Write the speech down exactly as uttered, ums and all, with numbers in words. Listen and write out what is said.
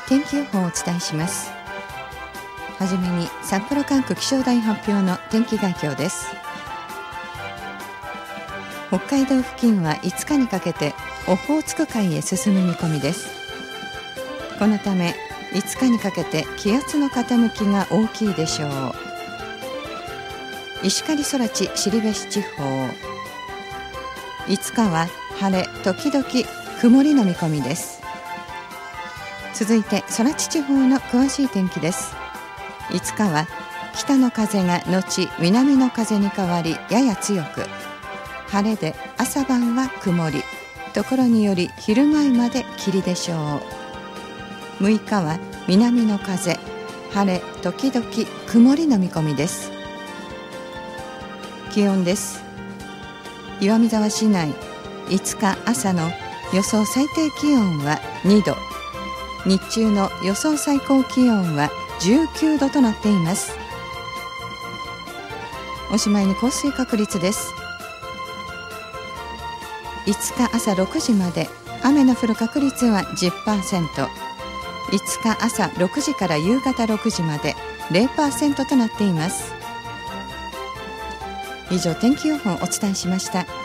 天気予報をお伝えします。はじめに札幌管区気象台発表の天気概況です。北海道付近はいつかにかけてオホーツク海へ進む見込みです。このためいつかにかけて気圧の傾きが大きいでしょう。石狩空知後志地方、いつかは晴れ時々曇りの見込みです。続いて空知地方の詳しい天気です。いつかは北の風が後南の風に変わりやや強く、晴れで朝晩は曇り、ところにより昼前まで霧でしょう。むいかは南の風、晴れ時々曇りの見込みです。気温です。岩見沢市内いつか朝の予想最低気温はにど、日中の予想最高気温はじゅうきゅうどとなっています。おしまいに降水確率です。いつか朝ろくじまで雨の降る確率は じゅっパーセント、いつか朝ろくじから夕方ろくじまで ゼロパーセント となっています。以上、天気予報をお伝えしました。